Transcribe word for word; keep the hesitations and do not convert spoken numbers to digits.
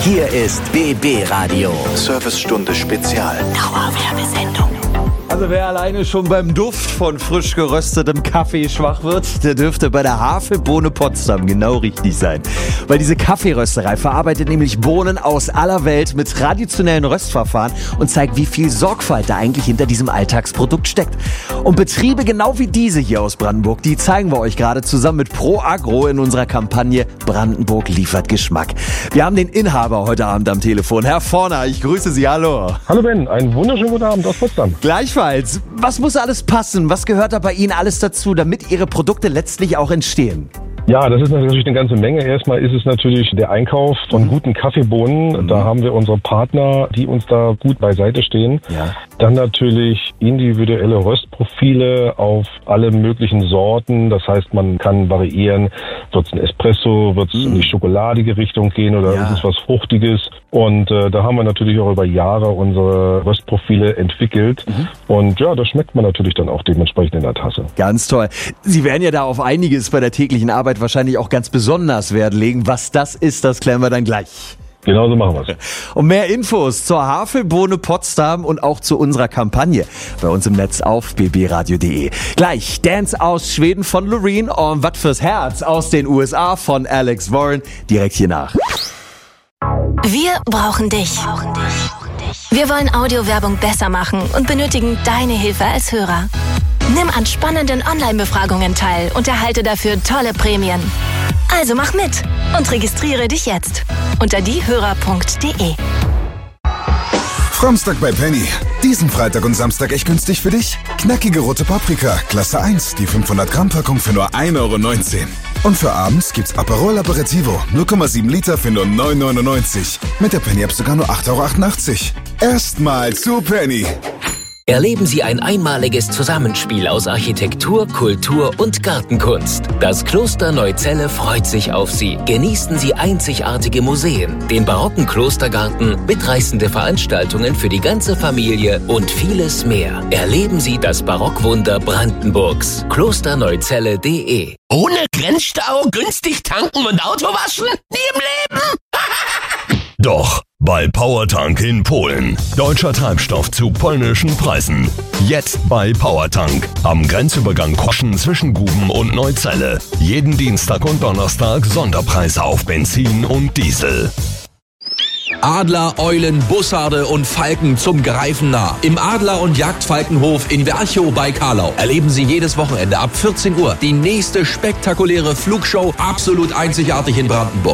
Hier ist B B Radio. Servicestunde Spezial. Dauerwerbesendung. Also wer alleine schon beim Duft von frisch geröstetem Kaffee schwach wird, der dürfte bei der Hafe-Bohne Potsdam genau richtig sein. Weil diese Kaffeerösterei verarbeitet nämlich Bohnen aus aller Welt mit traditionellen Röstverfahren und zeigt, wie viel Sorgfalt da eigentlich hinter diesem Alltagsprodukt steckt. Und Betriebe genau wie diese hier aus Brandenburg, die zeigen wir euch gerade zusammen mit Pro Agro in unserer Kampagne Brandenburg liefert Geschmack. Wir haben den Inhaber heute Abend am Telefon. Herr Vorner, ich grüße Sie, hallo. Hallo Ben, einen wunderschönen guten Abend aus Potsdam. Gleichfalls. Was muss alles passen? Was gehört da bei Ihnen alles dazu, damit Ihre Produkte letztlich auch entstehen? Ja, das ist natürlich eine ganze Menge. Erstmal ist es natürlich der Einkauf von guten Kaffeebohnen. Mhm. Da haben wir unsere Partner, die uns da gut beiseite stehen. Ja. Dann natürlich individuelle Röstprofile auf alle möglichen Sorten. Das heißt, man kann variieren, wird es ein Espresso, wird es mhm. in die schokoladige Richtung gehen oder ja. ist es was Fruchtiges. Und äh, da haben wir natürlich auch über Jahre unsere Röstprofile entwickelt. Mhm. Und ja, das schmeckt man natürlich dann auch dementsprechend in der Tasse. Ganz toll. Sie werden ja da auf einiges bei der täglichen Arbeit wahrscheinlich auch ganz besonders Wert legen. Was das ist, das klären wir dann gleich. Genau so machen wir es. Und mehr Infos zur Hafe-Bohne Potsdam und auch zu unserer Kampagne bei uns im Netz auf b b radio punkt d e. Gleich Dance aus Schweden von Loreen und Was fürs Herz aus den U S A von Alex Warren. Direkt hier nach. Wir brauchen dich. Wir wollen Audiowerbung besser machen und benötigen deine Hilfe als Hörer. Nimm an spannenden Online-Befragungen teil und erhalte dafür tolle Prämien. Also mach mit und registriere dich jetzt unter diehörer punkt d e. Samstag bei Penny. Diesen Freitag und Samstag echt günstig für dich? Knackige rote Paprika, Klasse eins, die fünfhundert Gramm Packung für nur ein Euro neunzehn. Und für abends gibt's Aperol Aperitivo, null Komma sieben Liter für nur neun Euro neunundneunzig. Mit der Penny-App sogar nur acht Euro achtundachtzig. Erstmal zu Penny. Erleben Sie ein einmaliges Zusammenspiel aus Architektur, Kultur und Gartenkunst. Das Kloster Neuzelle freut sich auf Sie. Genießen Sie einzigartige Museen, den barocken Klostergarten, mitreißende Veranstaltungen für die ganze Familie und vieles mehr. Erleben Sie das Barockwunder Brandenburgs. klosterneuzelle punkt d e. Ohne Grenzstau, günstig tanken und Auto waschen? Nie im Leben! Doch, bei Powertank in Polen. Deutscher Treibstoff zu polnischen Preisen. Jetzt bei Powertank. Am Grenzübergang Koschen zwischen Guben und Neuzelle. Jeden Dienstag und Donnerstag Sonderpreise auf Benzin und Diesel. Adler, Eulen, Bussarde und Falken zum Greifen nah. Im Adler- und Jagdfalkenhof in Werchow bei Karlau erleben Sie jedes Wochenende ab vierzehn Uhr die nächste spektakuläre Flugshow, absolut einzigartig in Brandenburg.